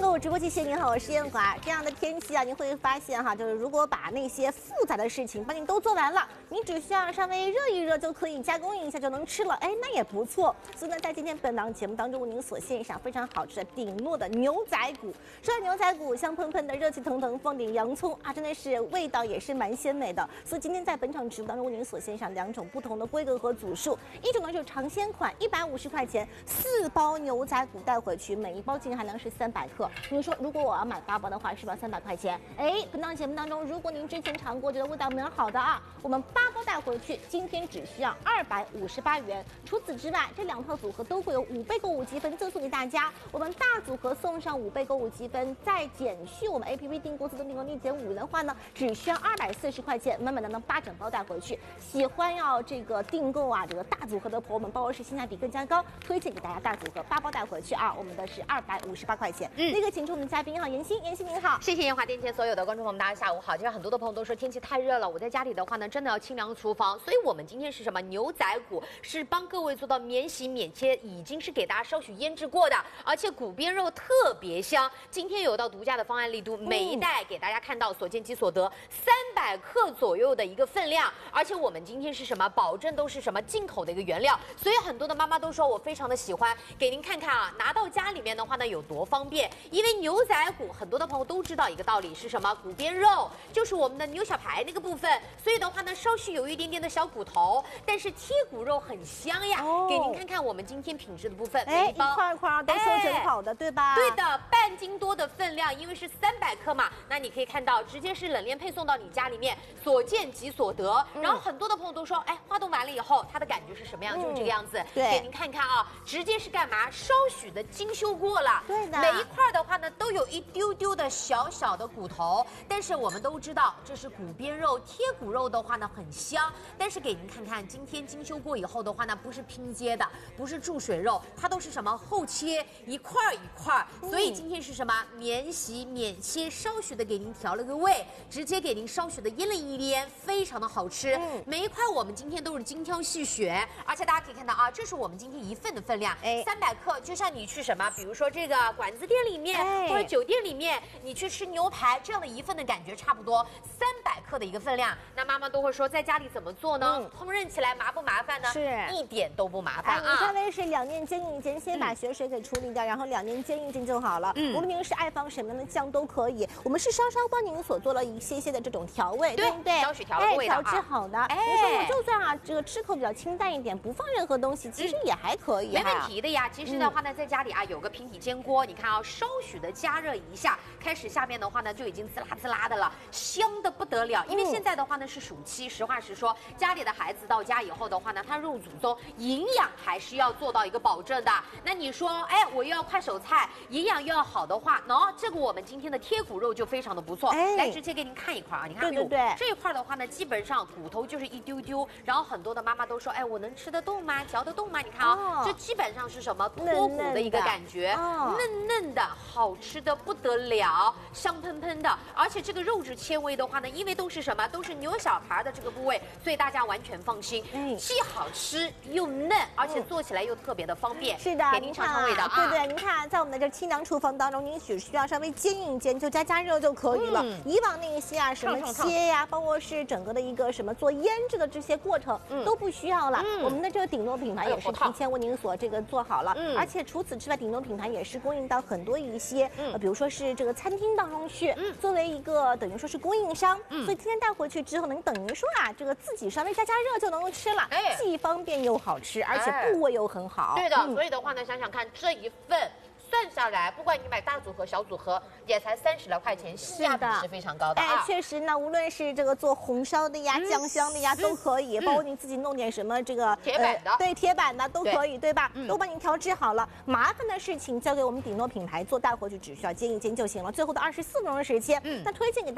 Hello， 直播间谢您好，我是燕华。这样的天气啊，您会发现哈，就是如果把那些复杂的事情帮您都做完了，您只需要稍微热一热就可以加工一下就能吃了，哎，那也不错。所以呢，在今天本档节目当中，为您所献上非常好吃的顶诺的牛仔骨。说到牛仔骨，香喷喷的，热气腾腾，放点洋葱啊，真的是味道也是蛮鲜美的。所以今天在本场直播当中，为您所献上2种不同的规格和组数，一种呢就是尝鲜款，150块钱4包牛仔骨带回去，每一包净含量是300克。你说如果我要买8包的话，是不是300块钱？哎，本档节目当中，如果您之前尝过，觉得味道蛮好的啊，我们8包带回去，今天只需要258元。除此之外，这2套组合都会有5倍购物积分赠送给大家。我们大组合送上5倍购物积分，再减去我们 APP 订购自动订购立减5元的话呢，只需要240块钱，满满当当8整包带回去。喜欢要这个订购啊，这个大组合的朋友们，包括是性价比更加高，推荐给大家大组合8包带回去啊，我们的是258块钱。那个请出我们的嘉宾哈，妍希，妍希您好， 谢谢燕华店前所有的观众朋友们，大家下午好。其实很多的朋友都说天气太热了，我在家里的话呢，真的要清凉厨房，所以我们今天是什么？牛仔骨是帮各位做到免洗免切，已经是给大家稍许腌制过的，而且骨边肉特别香。今天有到独家的方案力度，每一袋给大家看到所见即所得，300克左右的一个分量，而且我们今天是什么？保证都是什么进口的一个原料，所以很多的妈妈都说我非常的喜欢，给您看看啊，拿到家里面的话呢有多方便。因为牛仔骨很多的朋友都知道一个道理是什么？骨边肉就是我们的牛小排那个部分，所以的话呢稍许有一点点的小骨头，但是贴骨肉很香呀。给您看看我们今天品质的部分， 哎，一块一块都修整好的，对吧？ 对的，半斤多的分量，因为是300克嘛，那你可以看到直接是冷链配送到你家里面，所见即所得。然后很多的朋友都说，哎，化冻完了以后，它的感觉是什么样？就是这个样子。 对， 给您看看啊，直接是干嘛？稍许的精修过了。 对的， 每一块的话呢，都有一丢丢的小小的骨头，但是我们都知道这是骨边肉，贴骨肉的话呢很香。但是给您看看，今天精修过以后的话呢，不是拼接的，不是注水肉，它都是什么厚切，一块一块。所以今天是什么？免洗免切，稍许的给您调了个味，直接给您稍许的腌了一腌，非常的好吃。每一块我们今天都是精挑细选，而且大家可以看到啊，这是我们今天1份的分量，300克，就像你去什么，比如说这个馆子店里面，或者酒店里面，你去吃牛排这样的1份的感觉差不多，300克的一个分量。那妈妈都会说，在家里怎么做呢？烹饪起来麻不麻烦呢？ 是， 一点都不麻烦啊。 你稍微是2面煎一煎，先把血水给处理掉，然后2面煎一煎就好了。无论您是爱放什么样的酱都可以，我们是稍稍帮您所做了一些些的这种调味，对不对？ 稍许调了味道， 调制好的。你说我就算啊，这个吃口比较清淡一点，不放任何东西，其实也还可以， 没问题的呀。其实的话呢，在家里啊有个平底煎锅，你看啊，稍许的加热一下，开始下面的话呢就已经滋啦滋啦的了，香的不得了。因为现在的话呢是暑期，实话实说，家里的孩子到家以后的话呢，他入祖宗，营养还是要做到一个保证的。那你说，哎，我又要快手菜，营养又要好的话，这个我们今天的贴骨肉就非常的不错。来，直接给您看一块啊，你看， 对， 这一块的话呢，基本上骨头就是一丢丢，然后很多的妈妈都说，哎，我能吃得动吗？嚼得动吗？你看啊，这基本上是什么脱骨的一个感觉，嫩嫩的，好吃的不得了，香喷喷的，而且这个肉质纤维的话呢，因为都是什么，都是牛小排的这个部位，所以大家完全放心，既好吃又嫩，而且做起来又特别的方便。 是的， 给您尝尝味道啊。 对，您看，在我们的这清凉厨房当中，您只需要稍微煎一煎，就加热就可以了。以往那些啊，什么切呀，包括是整个的一个什么做腌制的这些过程，都不需要了。我们的这个顶诺品牌也是提前为您所这个做好了，而且除此之外，顶诺品牌也是供应到很多一些，比如说是这个餐厅当中去，作为一个等于说是供应商，所以今天带回去之后呢，你等于说啊，这个自己稍微加热就能够吃了，既方便又好吃，而且部位又很好。 对的，所以的话呢，想想看这一份。算下来，不管你买大组合、小组合，也才30来块钱，性价比是非常高的啊！ 确实呢，无论是这个做红烧的呀、酱香的呀，都可以，包括你自己弄点什么这个铁板的， 对，铁板的都可以，对吧？都帮你调制好了，麻烦的事情交给我们顶诺品牌做，带回去只需要煎一煎就行了。最后的24分钟的时间，那推荐给大家。